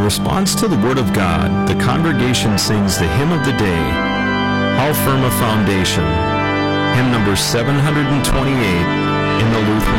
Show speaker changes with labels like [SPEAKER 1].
[SPEAKER 1] response to the Word of God, the congregation sings the hymn of the day, How Firm a Foundation, hymn number 728 in the Lutheran